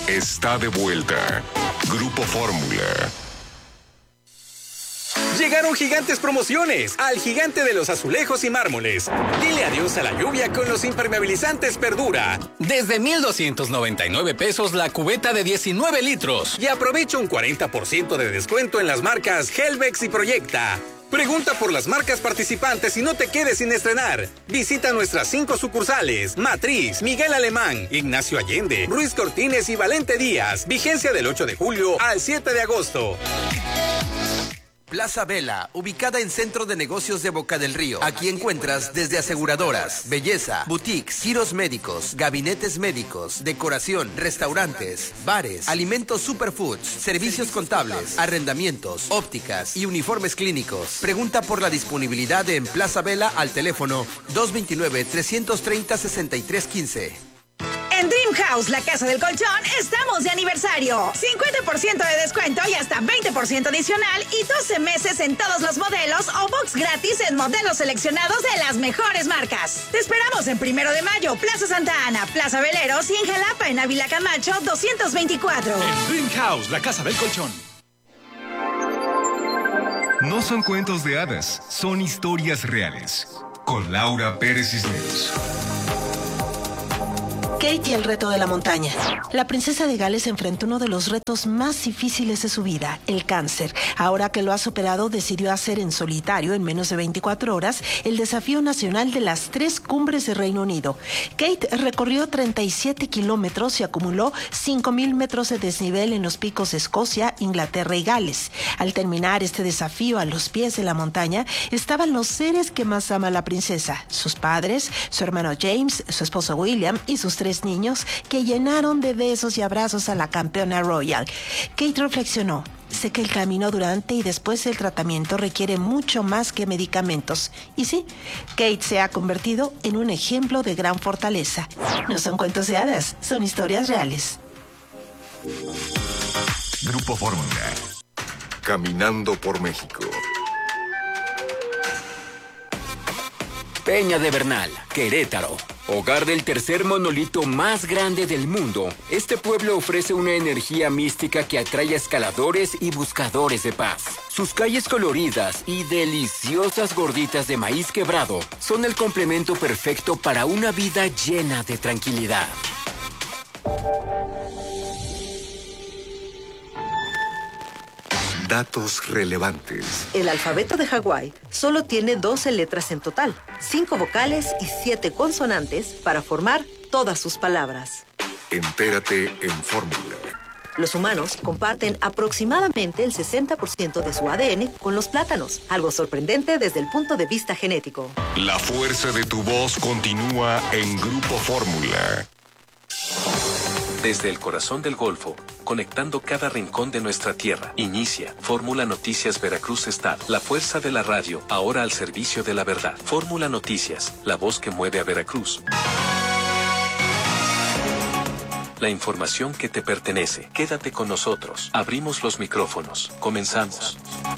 está de vuelta. Grupo Fórmula. Llegaron gigantes promociones al gigante de los azulejos y mármoles. Dile adiós a la lluvia con los impermeabilizantes Perdura. Desde 1,299 pesos la cubeta de 19 litros. Y aprovecha un 40% de descuento en las marcas Helvex y Proyecta. Pregunta por las marcas participantes y no te quedes sin estrenar. Visita nuestras 5 sucursales: Matriz, Miguel Alemán, Ignacio Allende, Ruiz Cortines y Valente Díaz. Vigencia del 8 de julio al 7 de agosto. Plaza Vela, ubicada en Centro de Negocios de Boca del Río. Aquí encuentras desde aseguradoras, belleza, boutiques, giros médicos, gabinetes médicos, decoración, restaurantes, bares, alimentos superfoods, servicios contables, arrendamientos, ópticas y uniformes clínicos. Pregunta por la disponibilidad en Plaza Vela al teléfono 229-330-6315. En Dream House, la casa del colchón, estamos de aniversario. 50% de descuento y hasta 20% adicional y 12 meses en todos los modelos o box gratis en modelos seleccionados de las mejores marcas. Te esperamos en 1 de Mayo, Plaza Santa Ana, Plaza Veleros y en Jalapa, en Ávila Camacho 224. En Dream House, la casa del colchón. No son cuentos de hadas, son historias reales. Con Laura Pérez Cisneros. Kate y el reto de la montaña. La princesa de Gales enfrentó uno de los retos más difíciles de su vida, el cáncer. Ahora que lo ha superado, decidió hacer en solitario, en menos de 24 horas, el desafío nacional de las 3 cumbres de Reino Unido. Kate recorrió 37 kilómetros y acumuló 5,000 metros de desnivel en los picos de Escocia, Inglaterra y Gales. Al terminar este desafío a los pies de la montaña, estaban los seres que más ama la princesa: sus padres, su hermano James, su esposo William y sus 3 niños, que llenaron de besos y abrazos a la campeona royal. Kate reflexionó: sé que el camino durante y después del tratamiento requiere mucho más que medicamentos. Y sí, Kate se ha convertido en un ejemplo de gran fortaleza. No son cuentos de hadas, son historias reales. Grupo Fórmula. Caminando por México. Peña de Bernal, Querétaro. Hogar del tercer monolito más grande del mundo, este pueblo ofrece una energía mística que atrae a escaladores y buscadores de paz. Sus calles coloridas y deliciosas gorditas de maíz quebrado son el complemento perfecto para una vida llena de tranquilidad. Datos relevantes. El alfabeto de Hawái solo tiene 12 letras en total, 5 vocales y 7 consonantes para formar todas sus palabras. Entérate en Fórmula. Los humanos comparten aproximadamente el 60% de su ADN con los plátanos, algo sorprendente desde el punto de vista genético. La fuerza de tu voz continúa en Grupo Fórmula. Desde el corazón del Golfo, conectando cada rincón de nuestra tierra. Inicia Fórmula Noticias Veracruz Estado. La fuerza de la radio, ahora al servicio de la verdad. Fórmula Noticias, la voz que mueve a Veracruz. La información que te pertenece. Quédate con nosotros. Abrimos los micrófonos. Comenzamos.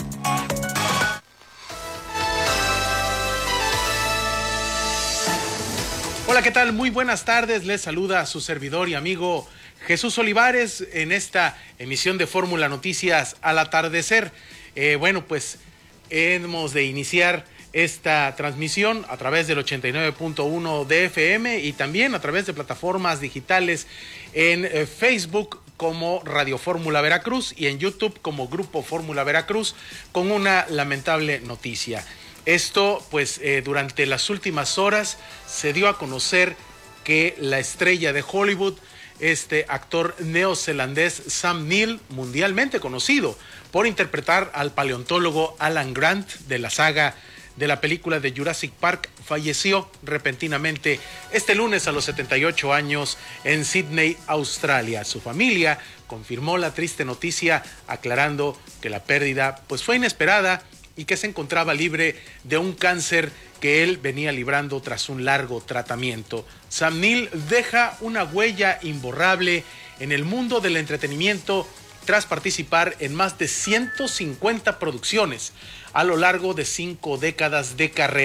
Hola, ¿qué tal? Muy buenas tardes. Les saluda a su servidor y amigo Jesús Olivares en esta emisión de Fórmula Noticias al atardecer. Bueno, pues hemos de iniciar esta transmisión a través del 89.1 de FM y también a través de plataformas digitales en Facebook como Radio Fórmula Veracruz y en YouTube como Grupo Fórmula Veracruz, con una lamentable noticia. Esto, pues, durante las últimas horas se dio a conocer que la estrella de Hollywood, este actor neozelandés Sam Neill, mundialmente conocido por interpretar al paleontólogo Alan Grant de la saga de la película de Jurassic Park, falleció repentinamente este lunes a los 78 años en Sydney, Australia. Su familia confirmó la triste noticia, aclarando que la pérdida pues fue inesperada y que se encontraba libre de un cáncer que él venía librando tras un largo tratamiento. Sam Neill deja una huella imborrable en el mundo del entretenimiento tras participar en más de 150 producciones a lo largo de 5 décadas de carrera.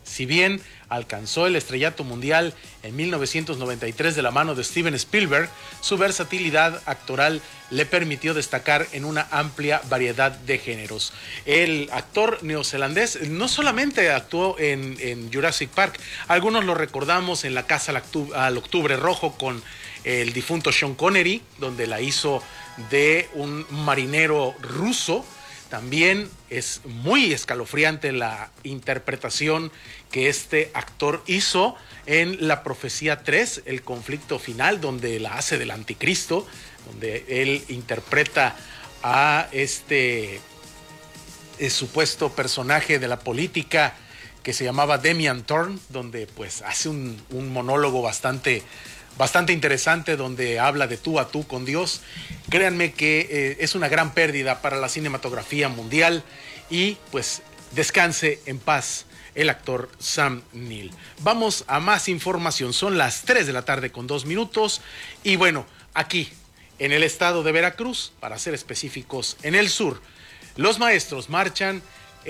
Si bien alcanzó el estrellato mundial en 1993 de la mano de Steven Spielberg, su versatilidad actoral le permitió destacar en una amplia variedad de géneros. El actor neozelandés no solamente actuó en Jurassic Park, algunos lo recordamos en La Casa al Octubre Rojo con el difunto Sean Connery, donde la hizo de un marinero ruso. También es muy escalofriante la interpretación que este actor hizo en La Profecía 3, El Conflicto Final, donde la hace del anticristo, donde él interpreta a este supuesto personaje de la política que se llamaba Demian Thorne, donde pues hace un monólogo bastante interesante, donde habla de tú a tú con Dios. Créanme que es una gran pérdida para la cinematografía mundial y pues descanse en paz el actor Sam Neill. Vamos a más información. Son las 3:02 y bueno, aquí en el estado de Veracruz, para ser específicos, en el sur, los maestros marchan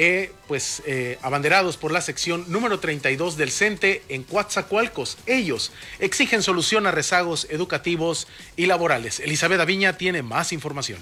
abanderados por la sección número 32 del CENTE en Coatzacoalcos. Ellos exigen solución a rezagos educativos y laborales. Elizabeth Aviña tiene más información.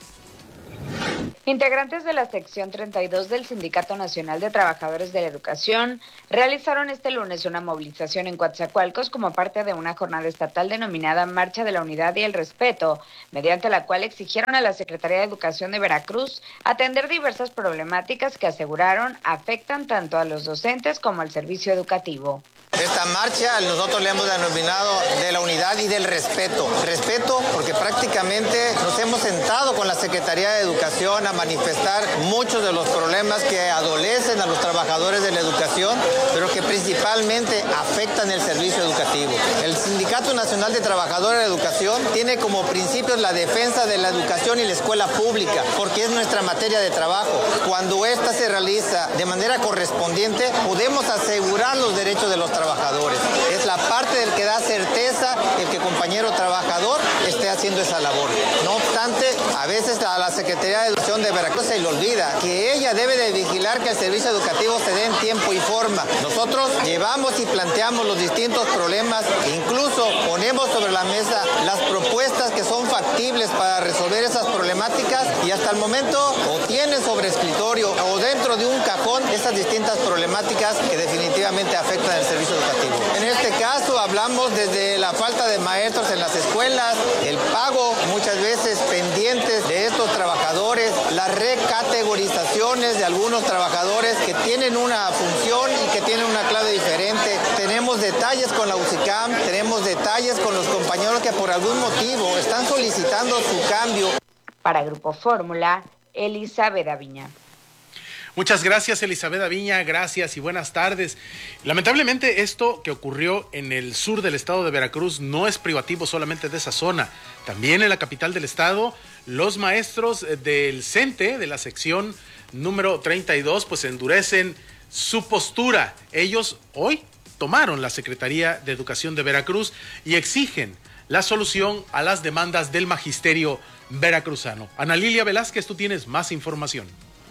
Integrantes de la sección 32 del Sindicato Nacional de Trabajadores de la Educación realizaron este lunes una movilización en Coatzacoalcos como parte de una jornada estatal denominada Marcha de la Unidad y el Respeto, mediante la cual exigieron a la Secretaría de Educación de Veracruz atender diversas problemáticas que aseguraron afectan tanto a los docentes como al servicio educativo. Esta marcha nosotros le hemos denominado de la unidad y del respeto. Respeto porque prácticamente nos hemos sentado con la Secretaría de Educación a manifestar muchos de los problemas que adolecen a los trabajadores de la educación, pero que principalmente afectan el servicio educativo. El Sindicato Nacional de Trabajadores de la Educación tiene como principios la defensa de la educación y la escuela pública, porque es nuestra materia de trabajo. Cuando esta se realiza de manera correspondiente, podemos asegurar los derechos de los trabajadores. Es la parte del que da certeza el que compañero trabajador esté haciendo esa labor. No obstante, a veces a la Secretaría de Educación de Veracruz se le olvida que ella debe de vigilar que el servicio educativo se dé en tiempo y forma. Nosotros llevamos y planteamos los distintos problemas, incluso ponemos sobre la mesa las propuestas que son factibles para resolver esas problemáticas y hasta el momento o tienen sobre escritorio o dentro de un cajón esas distintas problemáticas que definitivamente afectan el servicio educativo. En este caso hablamos desde la falta de maestros en las escuelas, el pago muchas veces pendientes de estos trabajadores, las recategorizaciones de algunos trabajadores que tienen una función y que tienen una clave diferente. Tenemos detalles con la UCICAM, tenemos detalles con los compañeros que por algún motivo están solicitando su cambio. Para Grupo Fórmula, Elizabeth Aviña. Muchas gracias, Elizabeth Aviña, gracias y buenas tardes. Lamentablemente esto que ocurrió en el sur del estado de Veracruz no es privativo solamente de esa zona. También en la capital del estado, los maestros del CENTE, de la sección número 32, pues endurecen su postura. Ellos hoy tomaron la Secretaría de Educación de Veracruz y exigen la solución a las demandas del magisterio veracruzano. Ana Lilia Velázquez, tú tienes más información.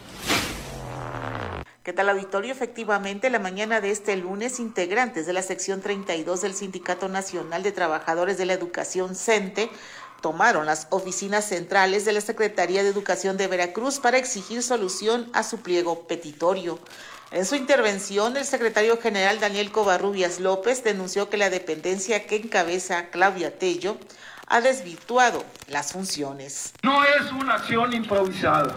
¿Qué tal, auditorio? Efectivamente, la mañana de este lunes, integrantes de la sección 32 del Sindicato Nacional de Trabajadores de la Educación CENTE tomaron las oficinas centrales de la Secretaría de Educación de Veracruz para exigir solución a su pliego petitorio. En su intervención, el secretario general Daniel Covarrubias López denunció que la dependencia que encabeza Claudia Tello ha desvirtuado las funciones. No es una acción improvisada.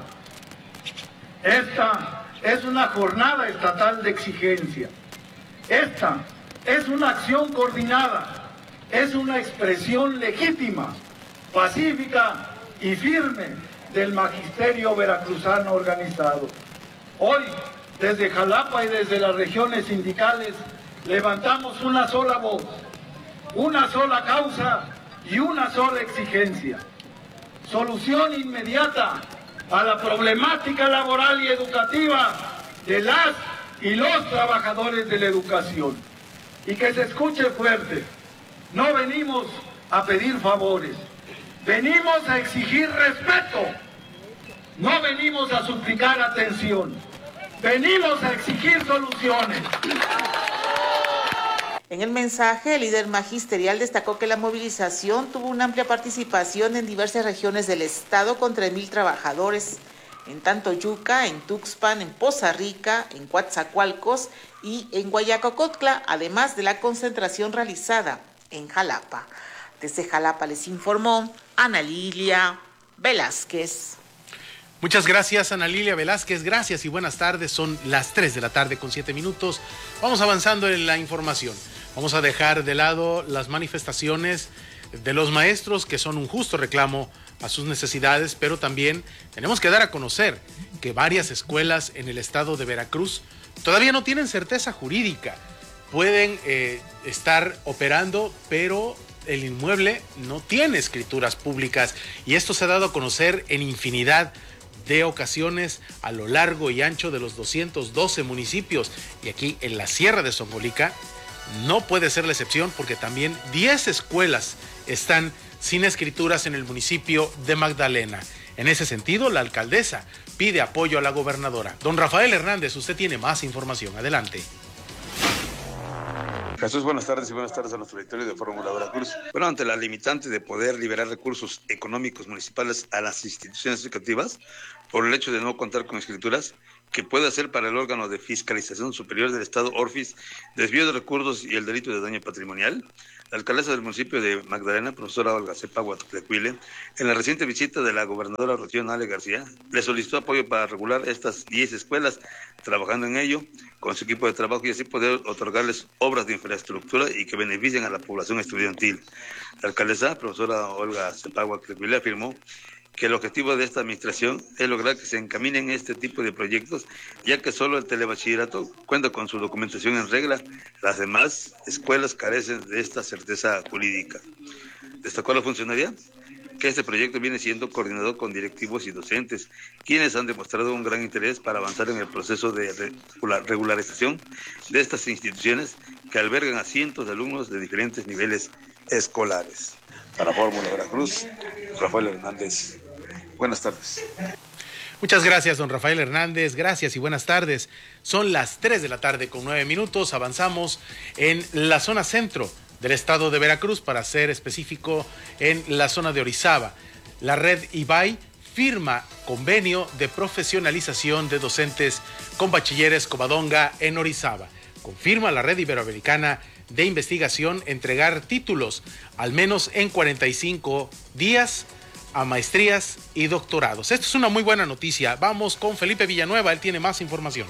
Esta es una jornada estatal de exigencia. Esta es una acción coordinada, es una expresión legítima, pacífica y firme del magisterio veracruzano organizado. Hoy, desde Jalapa y desde las regiones sindicales, levantamos una sola voz, una sola causa y una sola exigencia. Solución inmediata a la problemática laboral y educativa de las y los trabajadores de la educación. Y que se escuche fuerte, no venimos a pedir favores, venimos a exigir respeto, no venimos a suplicar atención, venimos a exigir soluciones. En el mensaje, el líder magisterial destacó que la movilización tuvo una amplia participación en diversas regiones del estado con 3,000 trabajadores, en Tantoyuca, en Tuxpan, en Poza Rica, en Coatzacoalcos y en Guayacocotla, además de la concentración realizada en Jalapa. Desde Jalapa les informó Ana Lilia Velázquez. Muchas gracias, Ana Lilia Velázquez. Gracias y buenas tardes. Son las 3 de la tarde con 7 minutos. Vamos avanzando en la información. Vamos a dejar de lado las manifestaciones de los maestros, que son un justo reclamo a sus necesidades, pero también tenemos que dar a conocer que varias escuelas en el estado de Veracruz todavía no tienen certeza jurídica. Pueden estar operando, pero el inmueble no tiene escrituras públicas, y esto se ha dado a conocer en infinidad de ocasiones a lo largo y ancho de los 212 municipios, y aquí en la Sierra de Zongolica no puede ser la excepción, porque también 10 escuelas están sin escrituras en el municipio de Magdalena. En ese sentido, la alcaldesa pide apoyo a la gobernadora. Don Rafael Hernández, usted tiene más información. Adelante. Jesús, buenas tardes y buenas tardes a nuestro auditorio de Fórmula Veracruz. Bueno, ante la limitante de poder liberar recursos económicos municipales a las instituciones educativas por el hecho de no contar con escrituras, que puede hacer para el órgano de fiscalización superior del Estado, ORFIS, desvío de recursos y el delito de daño patrimonial, la alcaldesa del municipio de Magdalena, profesora Olga Cepagua Tlecuile, en la reciente visita de la gobernadora Rocío Nale García, le solicitó apoyo para regular estas 10 escuelas, trabajando en ello con su equipo de trabajo y así poder otorgarles obras de infraestructura y que beneficien a la población estudiantil. La alcaldesa, profesora Olga Cepagua Tlecuile, afirmó que el objetivo de esta administración es lograr que se encaminen este tipo de proyectos, ya que solo el telebachillerato cuenta con su documentación en regla. Las demás escuelas carecen de esta certeza jurídica. Destacó la funcionaria que este proyecto viene siendo coordinado con directivos y docentes, quienes han demostrado un gran interés para avanzar en el proceso de regularización de estas instituciones que albergan a cientos de alumnos de diferentes niveles escolares. Para Fórmula Veracruz, Rafael Hernández. Buenas tardes. Muchas gracias, don Rafael Hernández. Gracias y buenas tardes. Son las 3 de la tarde con 9 minutos. Avanzamos en la zona centro del estado de Veracruz, para ser específico en la zona de Orizaba. La red IBAI firma convenio de profesionalización de docentes con bachilleres Covadonga en Orizaba. Confirma la red iberoamericana de investigación entregar títulos al menos en 45 días a maestrías y doctorados. Esto es una muy buena noticia. Vamos con Felipe Villanueva, él tiene más información.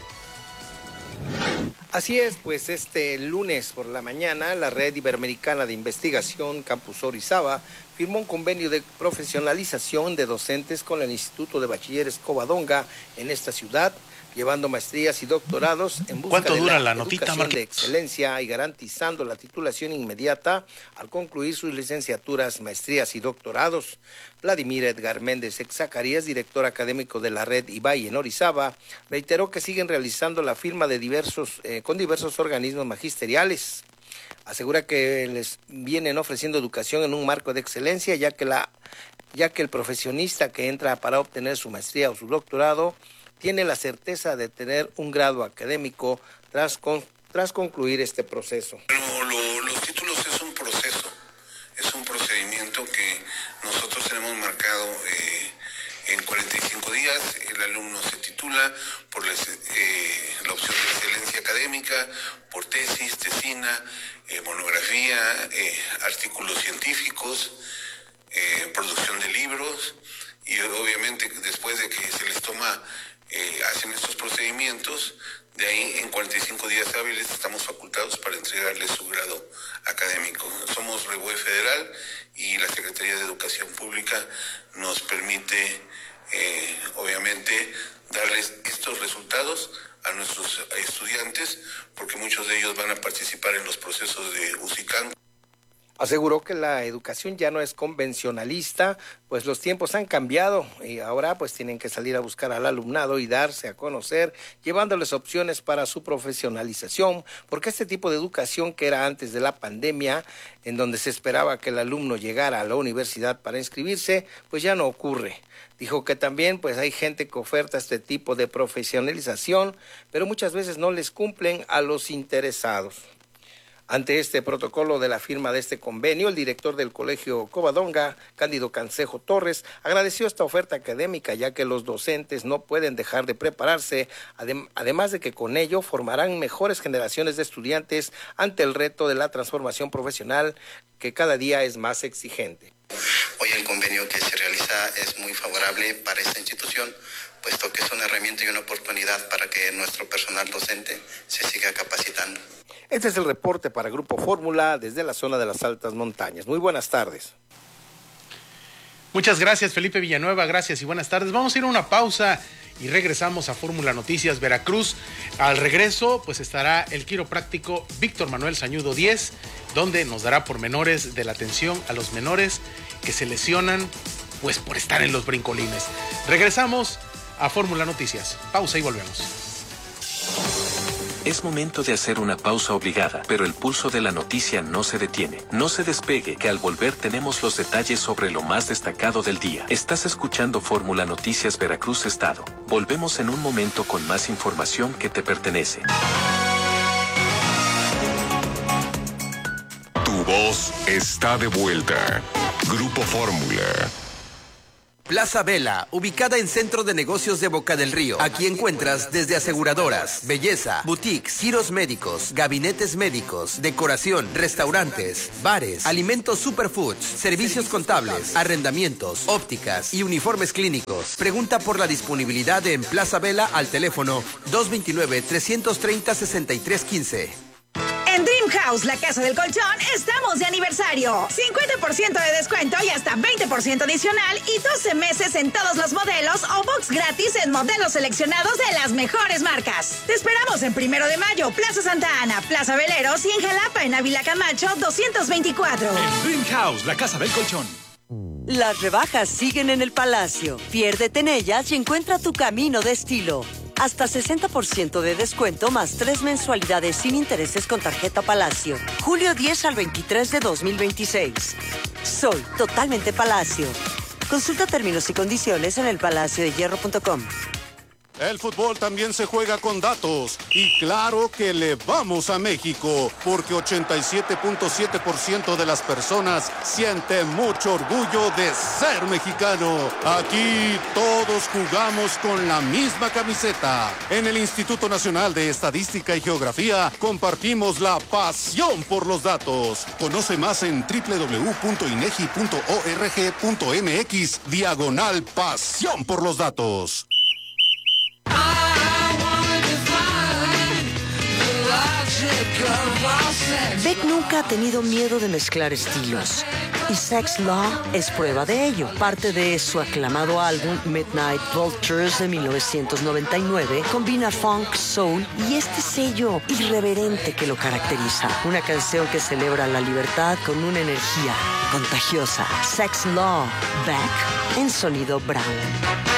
Así es, pues este lunes por la mañana la Red Iberoamericana de Investigación Campus Orizaba firmó un convenio de profesionalización de docentes con el Instituto de Bachilleres Covadonga en esta ciudad, llevando maestrías y doctorados en busca de la educación de excelencia y garantizando la titulación inmediata al concluir sus licenciaturas, maestrías y doctorados. Vladimir Edgar Méndez Zacarías, director académico de la red IBAI en Orizaba, reiteró que siguen realizando la firma de con diversos organismos magisteriales. Asegura que les vienen ofreciendo educación en un marco de excelencia, ya que el profesionista que entra para obtener su maestría o su doctorado tiene la certeza de tener un grado académico tras concluir este proceso. Los títulos es un proceso, es un procedimiento que nosotros tenemos marcado en 45 días. El alumno se titula por la opción de excelencia académica, por tesis, tesina, monografía, artículos científicos, producción de libros, y obviamente después de que se les toma hacen estos procedimientos, de ahí en 45 días hábiles estamos facultados para entregarles su grado académico. Somos REBOE Federal y la Secretaría de Educación Pública nos permite obviamente darles estos resultados a nuestros estudiantes, porque muchos de ellos van a participar en los procesos de UCICAM. Aseguró que la educación ya no es convencionalista, pues los tiempos han cambiado y ahora pues tienen que salir a buscar al alumnado y darse a conocer, llevándoles opciones para su profesionalización, porque este tipo de educación que era antes de la pandemia, en donde se esperaba que el alumno llegara a la universidad para inscribirse, pues ya no ocurre. Dijo que también pues hay gente que oferta este tipo de profesionalización, pero muchas veces no les cumplen a los interesados. Ante este protocolo de la firma de este convenio, el director del Colegio Covadonga, Cándido Cansejo Torres, agradeció esta oferta académica, ya que los docentes no pueden dejar de prepararse, además de que con ello formarán mejores generaciones de estudiantes ante el reto de la transformación profesional, que cada día es más exigente. Hoy el convenio que se realiza es muy favorable para esta institución, puesto que es una herramienta y una oportunidad para que nuestro personal docente se siga capacitando. Este es el reporte para Grupo Fórmula desde la zona de las altas montañas. Muy buenas tardes. Muchas gracias, Felipe Villanueva, gracias y buenas tardes. Vamos a ir a una pausa y regresamos a Fórmula Noticias Veracruz. Al regreso, pues estará el quiropráctico Víctor Manuel Sañudo 10, donde nos dará pormenores de la atención a los menores que se lesionan pues por estar en los brincolines. Regresamos a Fórmula Noticias. Pausa y volvemos. Es momento de hacer una pausa obligada, pero el pulso de la noticia no se detiene. No se despegue, que al volver tenemos los detalles sobre lo más destacado del día. Estás escuchando Fórmula Noticias Veracruz Estado. Volvemos en un momento con más información que te pertenece. Tu voz está de vuelta. Grupo Fórmula. Plaza Vela, ubicada en Centro de Negocios de Boca del Río. Aquí encuentras desde aseguradoras, belleza, boutiques, giros médicos, gabinetes médicos, decoración, restaurantes, bares, alimentos superfoods, servicios contables, arrendamientos, ópticas y uniformes clínicos. Pregunta por la disponibilidad en Plaza Vela al teléfono 229-330-6315. En Dream House, la casa del colchón, estamos de aniversario. 50% de descuento y hasta 20% adicional y 12 meses en todos los modelos o box gratis en modelos seleccionados de las mejores marcas. Te esperamos en 1 de Mayo, Plaza Santa Ana, Plaza Veleros y en Jalapa, en Ávila Camacho 224. En Dream House, la casa del colchón. Las rebajas siguen en el Palacio. Piérdete en ellas y encuentra tu camino de estilo. Hasta 60% de descuento más 3 mensualidades sin intereses con tarjeta Palacio. Julio 10 al 23 de 2026. Soy totalmente Palacio. Consulta términos y condiciones en elpalaciodehierro.com. El fútbol también se juega con datos y claro que le vamos a México porque 87.7% de las personas sienten mucho orgullo de ser mexicano. Aquí todos jugamos con la misma camiseta. En el Instituto Nacional de Estadística y Geografía compartimos la pasión por los datos. Conoce más en www.inegi.org.mx/pasión por los datos. Beck nunca ha tenido miedo de mezclar estilos y Sex Law es prueba de ello. Parte de su aclamado álbum Midnight Vultures de 1999 combina funk, soul y este sello irreverente que lo caracteriza. Una canción que celebra la libertad con una energía contagiosa. Sex Law, Beck en sonido Brown.